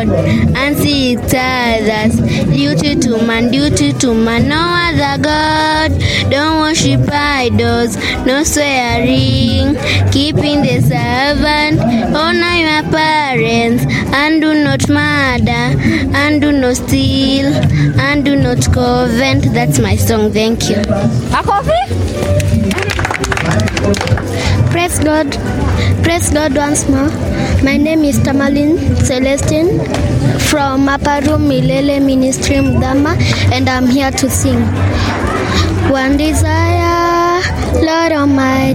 and six others. Duty to man, no other God. Don't worship idols, no swearing. Keeping the servant, honor your parents, and do not murder, and do not steal, and do not covet. That's my song. Thank you. Praise God. Praise God once more. My name is Tamalin Celestine from Upper Room Milele Ministry Mdama, and I'm here to sing. One desire, Lord Almighty.